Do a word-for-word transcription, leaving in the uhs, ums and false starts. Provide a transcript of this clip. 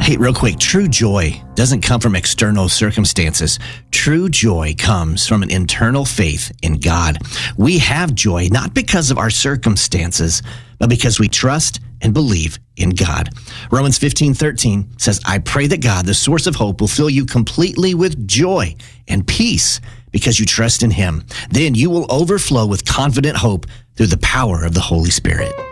Hey, real quick, true joy doesn't come from external circumstances. True joy comes from an internal faith in God. We have joy not because of our circumstances, but because we trust and believe in God. Romans fifteen thirteen says, I pray that God, the source of hope, will fill you completely with joy and peace because you trust in him. Then you will overflow with confident hope through the power of the Holy Spirit.